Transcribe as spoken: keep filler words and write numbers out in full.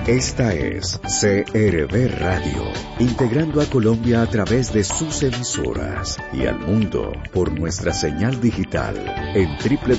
Esta es C R V Radio, integrando a Colombia a través de sus emisoras y al mundo por nuestra señal digital en doble u doble u doble u punto